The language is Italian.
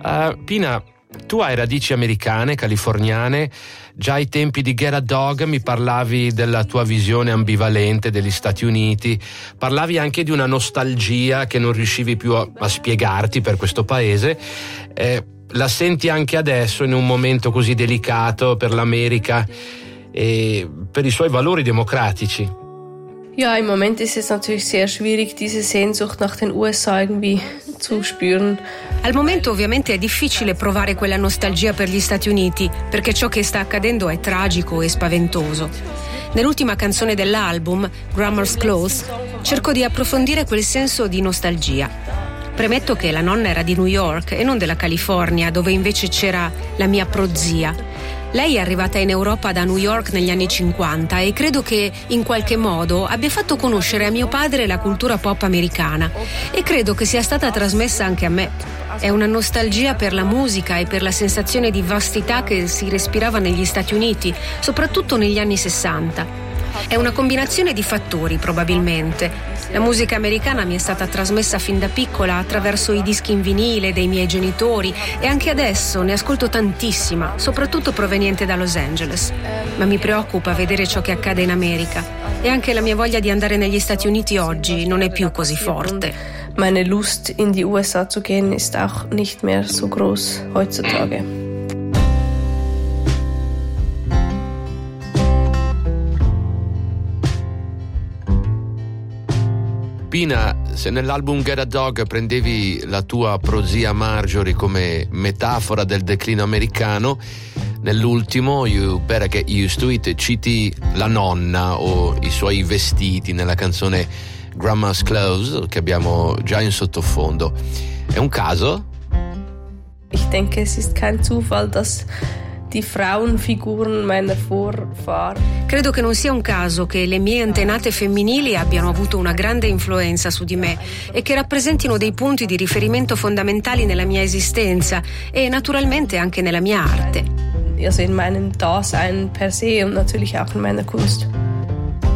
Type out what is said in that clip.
Pina, tu hai radici americane, californiane. Già ai tempi di Get a Dog mi parlavi della tua visione ambivalente degli Stati Uniti, parlavi anche di una nostalgia che non riuscivi più a spiegarti per questo paese. La senti anche adesso, in un momento così delicato per l'America e per i suoi valori democratici? Ja, im Moment ist es natürlich sehr schwierig, diese Sehnsucht nach den USA irgendwie zu spüren. Al momento ovviamente è difficile provare quella nostalgia per gli Stati Uniti, perché ciò che sta accadendo è tragico e spaventoso. Nell'ultima canzone dell'album, Grammar's Close, cerco di approfondire quel senso di nostalgia. Premetto che la nonna era di New York e non della California, dove invece c'era la mia prozia. Lei è arrivata in Europa da New York negli anni 50 e credo che in qualche modo abbia fatto conoscere a mio padre la cultura pop americana e credo che sia stata trasmessa anche a me. È una nostalgia per la musica e per la sensazione di vastità che si respirava negli Stati Uniti, soprattutto negli anni 60. È una combinazione di fattori, probabilmente. La musica americana mi è stata trasmessa fin da piccola attraverso i dischi in vinile dei miei genitori e anche adesso ne ascolto tantissima, soprattutto proveniente da Los Angeles. Ma mi preoccupa vedere ciò che accade in America e anche la mia voglia di andare negli Stati Uniti oggi non è più così forte. Meine Lust in die USA zu gehen ist auch nicht mehr so groß heutzutage. Pina, se nell'album Get a Dog prendevi la tua prozia Marjorie come metafora del declino americano, nell'ultimo You Better Get Used to It citi la nonna o i suoi vestiti nella canzone Grandma's Clothes che abbiamo già in sottofondo. È un caso? Ich denke, es ist kein Zufall, dass die Frauenfiguren meiner Vorfahren. Credo che non sia un caso che le mie antenate femminili abbiano avuto una grande influenza su di me e che rappresentino dei punti di riferimento fondamentali nella mia esistenza e naturalmente anche nella mia arte. Also in meinem Dasein per se und natürlich auch in meiner Kunst.